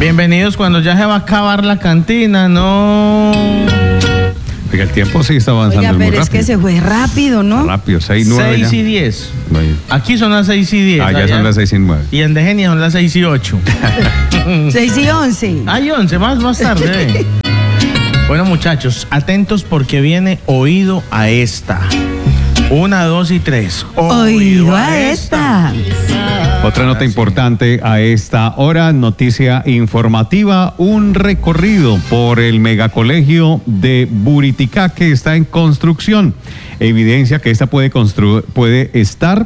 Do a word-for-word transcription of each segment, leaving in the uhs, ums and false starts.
Bienvenidos cuando ya se va a acabar la cantina, no. Oiga, el tiempo sí está avanzando. Oiga, muy pero es rápido. que se fue rápido, ¿no? Rápido, seis, nueve seis ya. y diez. Ahí. Aquí son las seis y diez. Ah, ya son las seis y nueve. Y en Degenia son las seis y ocho. seis y once. Hay once, más, más tarde. Bueno, muchachos, atentos porque viene oído a esta. Una, dos y tres. Oído a esta. Otra nota importante a esta hora, noticia informativa, un recorrido por el megacolegio de Buriticá que está en construcción. Evidencia que esta puede, constru- puede estar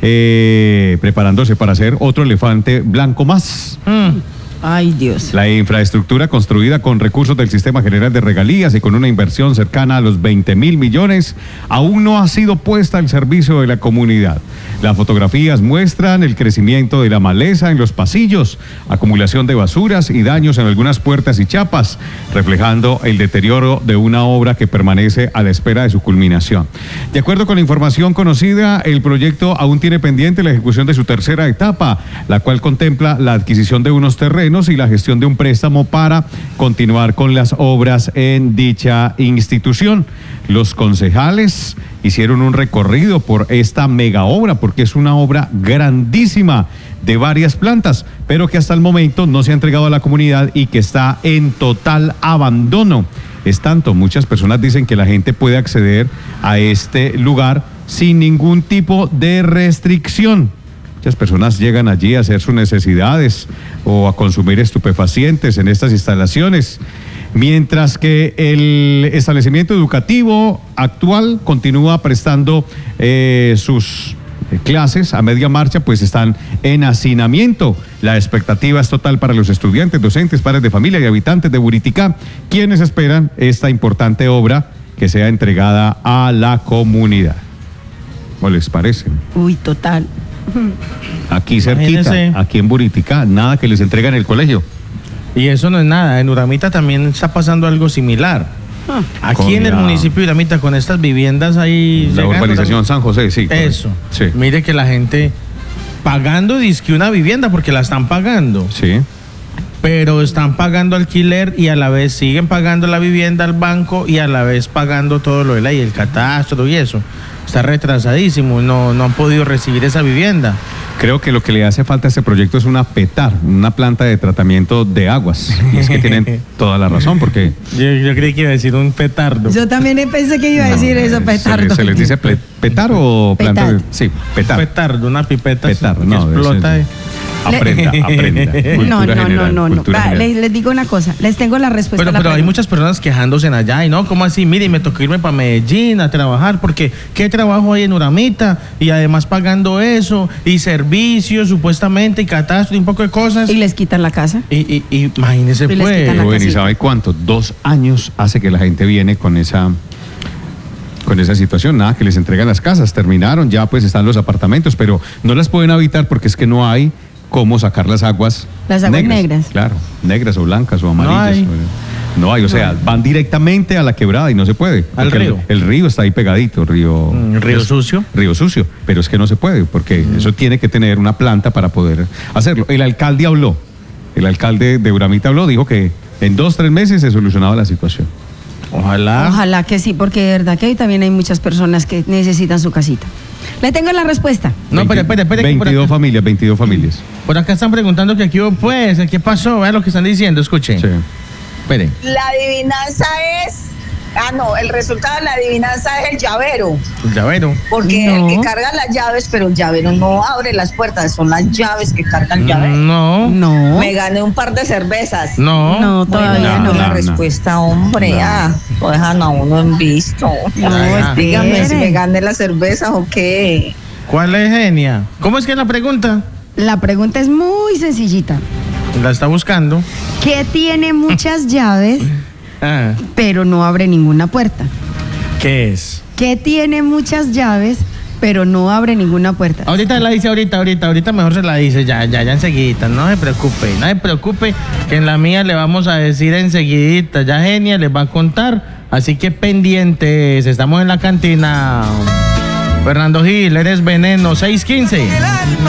eh, preparándose para ser otro elefante blanco más. Mm. Ay, Dios. La infraestructura construida con recursos del Sistema General de Regalías y con una inversión cercana a los veinte mil millones aún no ha sido puesta al servicio de la comunidad. Las fotografías muestran el crecimiento de la maleza en los pasillos, acumulación de basuras y daños en algunas puertas y chapas, reflejando el deterioro de una obra que permanece a la espera de su culminación. De acuerdo con la información conocida, el proyecto aún tiene pendiente la ejecución de su tercera etapa, la cual contempla la adquisición de unos terrenos y la gestión de un préstamo para continuar con las obras en dicha institución. Los concejales hicieron un recorrido por esta mega obra porque es una obra grandísima de varias plantas, pero que hasta el momento no se ha entregado a la comunidad y que está en total abandono. Es tanto, muchas personas dicen que la gente puede acceder a este lugar sin ningún tipo de restricción. Muchas personas llegan allí a hacer sus necesidades o a consumir estupefacientes en estas instalaciones, mientras que el establecimiento educativo actual continúa prestando eh, sus clases a media marcha, pues están en hacinamiento. La expectativa es total para los estudiantes, docentes, padres de familia y habitantes de Buriticá, quienes esperan esta importante obra que sea entregada a la comunidad. ¿Cómo les parece? Uy, total. Aquí cerquita, Imagínense. aquí en Buriticá, nada que les entregan en el colegio. Y eso no es nada. En Uramita también está pasando algo similar. Aquí Con en el la- municipio de Uramita, con estas viviendas ahí. La llegando urbanización también. San José, sí. Eso. Sí. Mire que la gente pagando disque una vivienda porque la están pagando. Sí. Pero están pagando alquiler y a la vez siguen pagando la vivienda al banco y a la vez pagando todo lo de ley, el catastro y eso. Está retrasadísimo, no, no han podido recibir esa vivienda. Creo que lo que le hace falta a este proyecto es una PETAR, una planta de tratamiento de aguas. Y es que tienen toda la razón, porque Yo, yo creí que iba a decir un petardo. Yo también pensé que iba a decir eso, se, petardo. le- se les dice ple- PETAR o planta de... Petar. Sí, PETAR. Petardo, una pipeta Petar, que no, explota. eso es- Aprenda, aprenda. Cultura No, no, general, no, no, no. cultura Va, general. les, les digo una cosa, les tengo la respuesta Pero, a la pero hay pregunta. muchas personas quejándose en allá y no, ¿cómo así? Mire, me tocó irme para Medellín a trabajar porque ¿qué trabajo hay en Uramita? Y además pagando eso y servicios supuestamente y catastro y un poco de cosas. Y les quitan la casa. Y, y, y imagínese Y les pues. quitan la Bueno, ¿y casita. sabe cuánto? Dos años hace que la gente viene con esa... con esa situación, nada, que les entregan las casas, terminaron, ya pues están los apartamentos, pero no las pueden habitar porque es que no hay cómo sacar las aguas Las aguas negras. Claro, negras o blancas o amarillas. hay. o- No hay, o sea, van directamente a la quebrada y no se puede. Al porque río. El, el río está ahí pegadito, río... Mm, río es- sucio. Río sucio, pero es que no se puede porque eso tiene que tener una planta para poder hacerlo. El alcalde habló, el alcalde de Uramita habló, dijo que en dos, tres meses se solucionaba la situación. Ojalá. Ojalá que sí, porque de verdad que hoy también hay muchas personas que necesitan su casita. Le tengo la respuesta. No, pero espere, espere. que por veintidós acá- familias, veintidós familias. Por acá están preguntando que aquí, pues, ¿qué pasó? Vean lo que están diciendo, escuchen. Sí. Esperen. La adivinanza es, ah no, el resultado de la adivinanza es el llavero, El llavero. porque No. el que carga las llaves, pero el llavero no abre las puertas, son las llaves que cargan el llavero. No. No. Me gané un par de cervezas. No. No, todavía Bueno, no. la no. respuesta, hombre, No. ah, lo dejan a uno en visto. No, Ah, Dígame si espere. me gané las cervezas o qué. ¿Cuál es, Genia? ¿Cómo es que es la pregunta? La pregunta es muy sencillita. La está buscando. ¿Qué tiene muchas llaves, Ah, pero no abre ninguna puerta? ¿qué es? ¿Qué tiene muchas llaves, pero no abre ninguna puerta? Ahorita la dice, ahorita, ahorita, ahorita mejor se la dice, ya, ya, ya enseguidita, no se preocupe, no se preocupe, que en la mía le vamos a decir enseguidita, ya Genia les va a contar, así que pendientes, estamos en la cantina. Fernando Gil, eres veneno, seis quince.